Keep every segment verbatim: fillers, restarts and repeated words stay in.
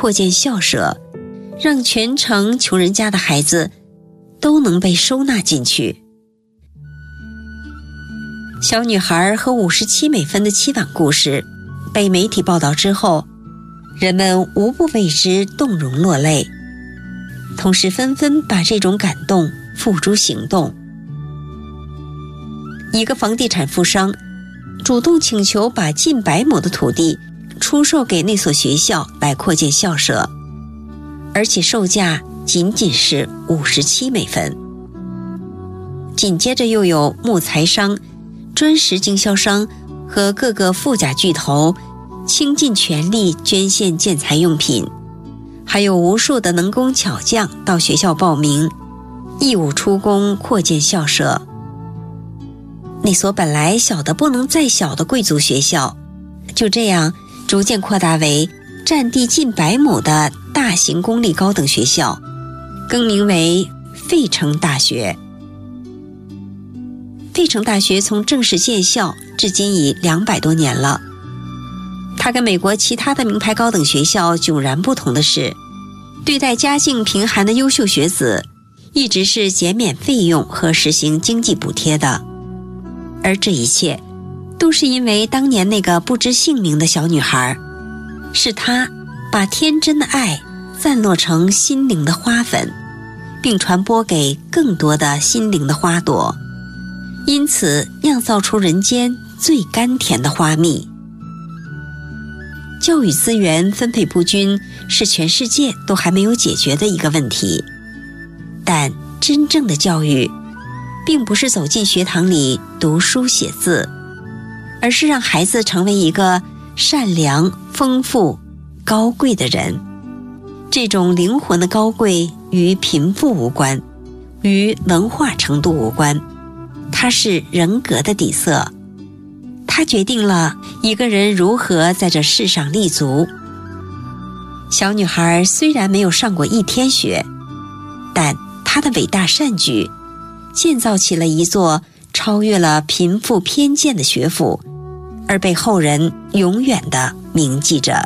扩建校舍，让全城穷人家的孩子都能被收纳进去。小女孩和五十七美分的凄婉故事被媒体报道之后，人们无不为之动容落泪，同时纷纷把这种感动付诸行动。一个房地产富商主动请求把近百亩的土地出售给那所学校来扩建校舍，而且售价仅仅是五十七美分。紧接着又有木材商、砖石经销商和各个富甲巨头倾尽全力捐献建材用品，还有无数的能工巧匠到学校报名，义务出工扩建校舍。那所本来小得不能再小的贵族学校，就这样逐渐扩大为占地近百亩的大型公立高等学校，更名为费城大学。费城大学从正式建校至今已两百多年了。它跟美国其他的名牌高等学校迥然不同的是，对待家境贫寒的优秀学子，一直是减免费用和实行经济补贴的。而这一切都是因为当年那个不知姓名的小女孩，是她把天真的爱散落成心灵的花粉，并传播给更多的心灵的花朵，因此酿造出人间最甘甜的花蜜。教育资源分配不均是全世界都还没有解决的一个问题，但真正的教育并不是走进学堂里读书写字，而是让孩子成为一个善良、丰富、高贵的人。这种灵魂的高贵与贫富无关，与文化程度无关，它是人格的底色，它决定了一个人如何在这世上立足。小女孩虽然没有上过一天学，但她的伟大善举建造起了一座超越了贫富偏见的学府，而被后人永远地铭记着。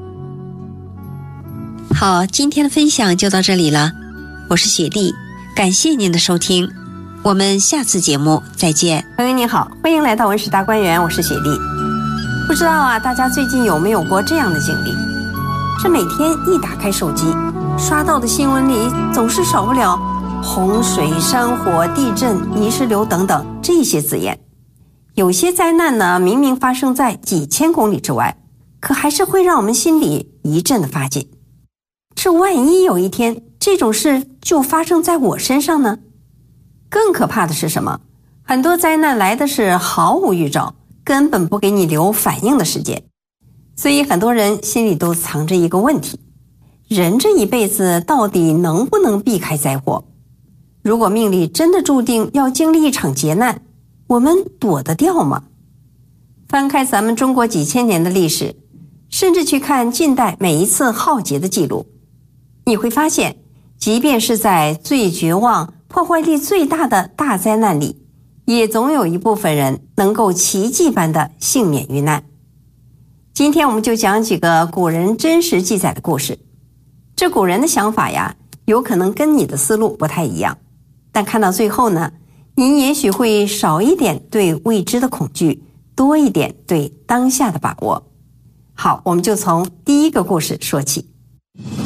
好，今天的分享就到这里了，我是雪莉，感谢您的收听，我们下次节目再见。 朋友你好，欢迎来到文史大观园，我是雪莉。不知道啊，大家最近有没有过这样的经历？是每天一打开手机，刷到的新闻里总是少不了洪水、山火、地震、泥石流等等这些字眼。有些灾难呢，明明发生在几千公里之外，可还是会让我们心里一阵的发紧。这万一有一天这种事就发生在我身上呢？更可怕的是什么？很多灾难来的是毫无预兆，根本不给你留反应的时间。所以很多人心里都藏着一个问题：人这一辈子到底能不能避开灾祸？如果命里真的注定要经历一场劫难，我们躲得掉吗？翻开咱们中国几千年的历史，甚至去看近代每一次浩劫的记录，你会发现，即便是在最绝望、破坏力最大的大灾难里，也总有一部分人能够奇迹般的幸免于难。今天我们就讲几个古人真实记载的故事。这古人的想法呀，有可能跟你的思路不太一样，但看到最后呢，您也许会少一点对未知的恐惧，多一点对当下的把握。好，我们就从第一个故事说起。